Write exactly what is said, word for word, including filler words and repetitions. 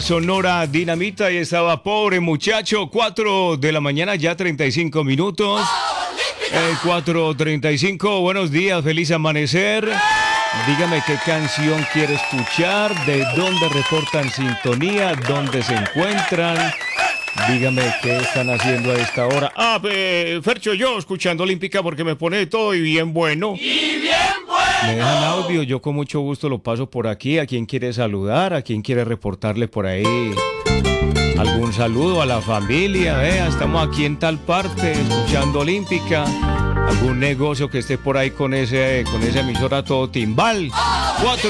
Sonora Dinamita y estaba pobre muchacho, cuatro de la mañana, ya treinta y cinco minutos. Eh, cuatro treinta y cinco, buenos días, feliz amanecer. Dígame qué canción quiere escuchar, de dónde reportan sintonía, dónde se encuentran. Dígame qué están haciendo a esta hora. Ah, eh, Fercho, yo escuchando Olímpica porque me pone todo y bien bueno. ¡Y bien bueno! Me dejan audio, yo con mucho gusto lo paso por aquí. ¿A quién quiere saludar? ¿A quién quiere reportarle por ahí algún saludo a la familia? Vea, estamos aquí en tal parte escuchando Olímpica. Algún negocio que esté por ahí con ese con esa emisora todo timbal. cuatro